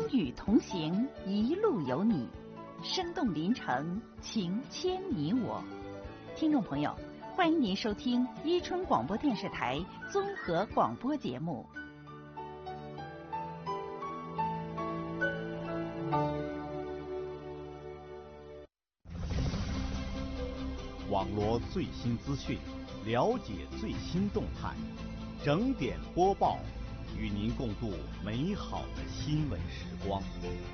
雨同行，一路有你，生动临城，情牵你我。听众朋友，欢迎您收听伊春广播电视台综合广播节目。 网罗最新资讯，了解最新动态，整点播报，与您共度美好的新闻时光。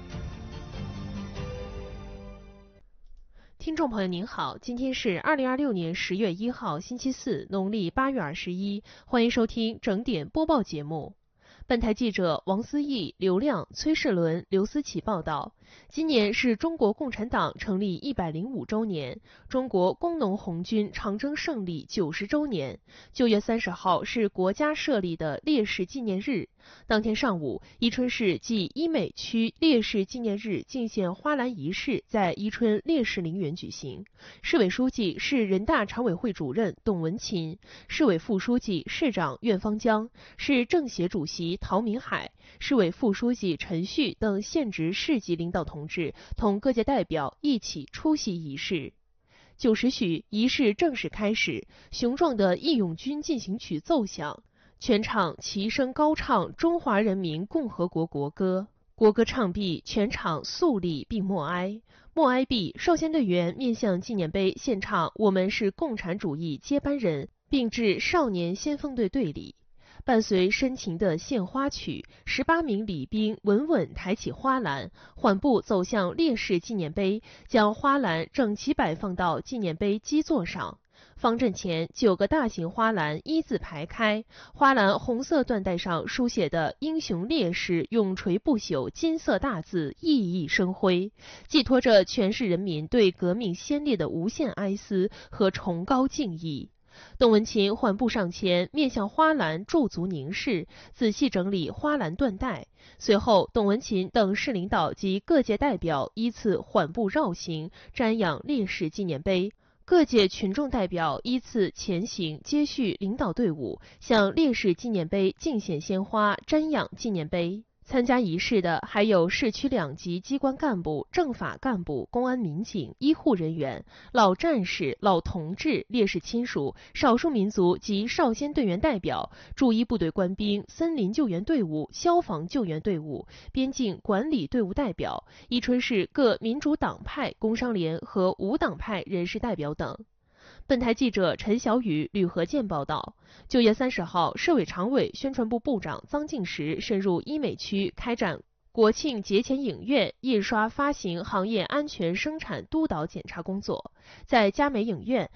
听众朋友您好，今天是2026年10月1号星期四，农历8月21，欢迎收听整点播报节目。本台记者王思义、刘亮、崔世伦、刘思启报道，今年是中国共产党成立105周年，中国工农红军长征胜利90周年。9月30号是国家设立的烈士纪念日。当天上午，宜春市暨伊美区烈士纪念日敬献花篮仪式在宜春烈士陵园举行。市委书记、市人大常委会主任董文琴，市委副书记、市长苑方江，市政协主席陶明海，市委副书记陈旭等现职市级领导同志同各界代表一起出席仪式。9时许，仪式正式开始，雄壮的《义勇军进行曲》奏响。全场齐声高唱中华人民共和国国歌，国歌唱毕，全场肃立并默哀。默哀毕，少先队员面向纪念碑献唱《我们是共产主义接班人》，并致少年先锋队队礼。伴随深情的献花曲，18名礼兵稳稳抬起花篮，缓步走向烈士纪念碑，将花篮整齐摆放到纪念碑基座上。方阵前9个大型花篮一字排开，花篮红色缎带上书写的“英雄烈士永垂不朽”金色大字熠熠生辉，寄托着全市人民对革命先烈的无限哀思和崇高敬意。董文琴缓步上前，面向花篮驻足凝视，仔细整理花篮缎带。随后，董文琴等市领导及各界代表依次缓步绕行，瞻仰烈士纪念碑。各界群众代表依次前行，接续领导队伍，向烈士纪念碑敬献鲜花，瞻仰纪念碑。参加仪式的还有市区2级机关干部、政法干部、公安民警、医护人员、老战士、老同志、烈士亲属、少数民族及少先队员代表、驻伊部队官兵、森林救援队伍、消防救援队伍、边境管理队伍代表、宜春市各民主党派、工商联和无党派人士代表等。本台记者陈小雨、吕和建报道，9月30号，市委常委、宣传部部长臧敬时深入伊美区开展国庆节前影院印刷发行行业安全生产督导检查工作。在佳美影院，